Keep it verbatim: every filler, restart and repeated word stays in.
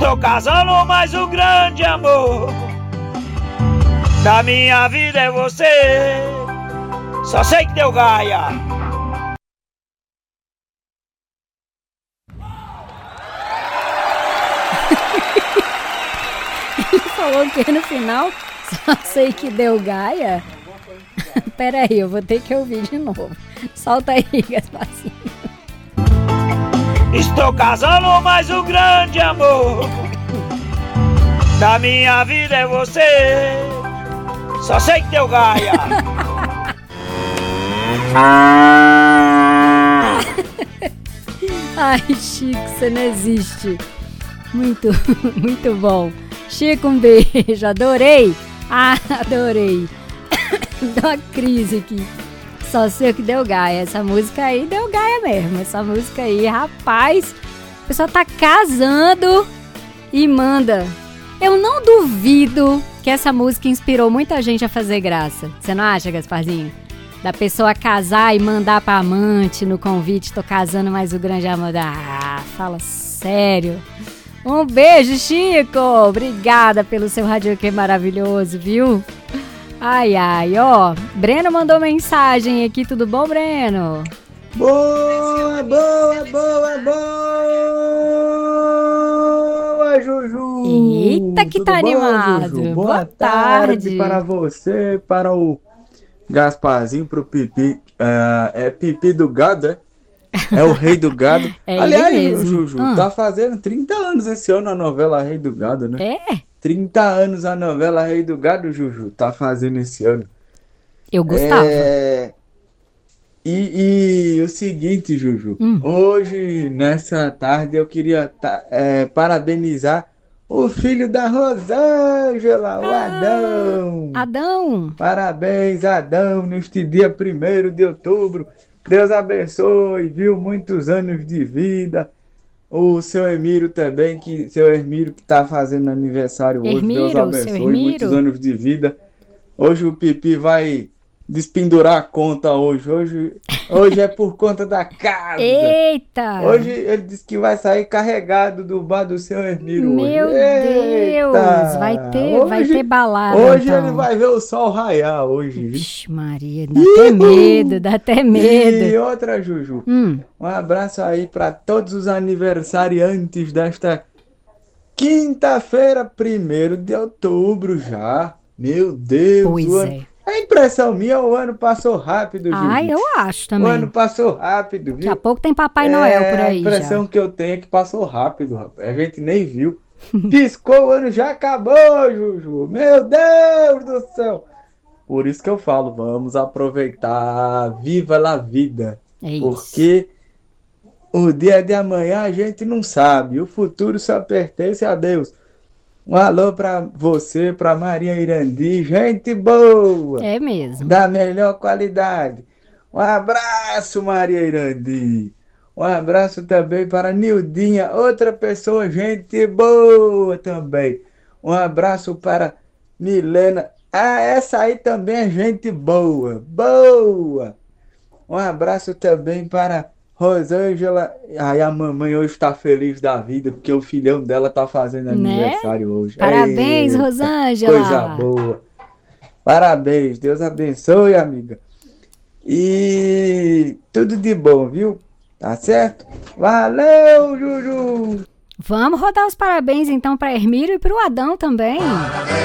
Estou casando, mas o grande amor da minha vida é você. Só sei que deu gaia. Ele falou o que no final? Só sei que deu gaia? Pera aí, eu vou ter que ouvir de novo. Solta aí, Gasparzinho. Estou casando, mas o grande amor da minha vida é você. Só sei que deu gaia. Ai, Chico, você não existe. Muito, muito bom. Chico, um beijo. Adorei. Ah, adorei. Deu uma crise aqui. Só sei o que deu gaia. Essa música aí deu gaia mesmo. Essa música aí, rapaz. O pessoal tá casando e manda. Eu não duvido que essa música inspirou muita gente a fazer graça. Você não acha, Gasparzinho? Da pessoa casar e mandar pra amante no convite. Tô casando, mas o grande amor. Ah, fala sério. Um beijo, Chico. Obrigada pelo seu radioquê maravilhoso, viu? Ai, ai, ó. Breno mandou mensagem aqui. Tudo bom, Breno? Boa, boa, boa, boa, Juju! Eita, que Tudo tá bom, animado! Juju? Boa, Boa tarde. tarde para você, para o Gasparzinho, pro Pipi. Uh, é Pipi do gado, é? É o rei do gado. É Aliás, ele mesmo. Juju, Hum. tá fazendo trinta anos esse ano a novela Rei do Gado, né? É? trinta anos a novela Rei do Gado, Juju, tá fazendo esse ano. Eu gostava. É... E, e o seguinte, Juju, Hum. hoje, nessa tarde, eu queria ta- é, parabenizar o filho da Rosângela, o Adão. Adão. Parabéns, Adão, neste dia primeiro de outubro. Deus abençoe, viu? Muitos anos de vida. O seu Emílio também, que seu Emílio que está fazendo aniversário hoje. Deus Hermiro, abençoe, seu Hermiro. muitos anos de vida. Hoje o Pipi vai despendurar a conta hoje. Hoje, hoje é por conta da casa. Eita! Hoje ele disse que vai sair carregado do bar do seu Hermiro hoje. Meu Eita! Deus! Vai ter, vai Hoje- ter balada, Hoje então. ele vai ver o sol raiar hoje. viu? Vixe, Maria, dá até medo, dá até E medo. outra, Juju. Hum. Um abraço aí para todos os aniversariantes desta quinta-feira, primeiro de outubro já. Meu Deus, Pois o ano... é. A impressão minha, o ano passou rápido, Juju. Ai, eu acho O ano também. passou rápido, viu? Daqui a pouco tem Papai Noel por É, aí a impressão já. que eu tenho é que passou rápido, rapaz. A gente nem viu. Piscou, o ano já acabou, Juju. Meu Deus do céu. Por isso que eu falo, vamos aproveitar. Viva la vida. É isso. Porque o dia de amanhã a gente não sabe. O futuro só pertence a Deus. Um alô pra você, pra Maria Irandi. Gente boa. É mesmo. Da melhor qualidade. Um abraço, Maria Irandi. Um abraço também para Nildinha, outra pessoa, gente boa também. Um abraço para Milena. Ah, essa aí também é gente boa. Boa. Um abraço também para Rosângela. Ai, a mamãe hoje está feliz da vida, porque o filhão dela tá fazendo Né? aniversário hoje. Parabéns, Eita, Rosângela. coisa boa. Parabéns, Deus abençoe, amiga. E tudo de bom, viu? Tá certo? Valeu, Juju! Vamos rodar os parabéns então para Hermírio e para o Adão também.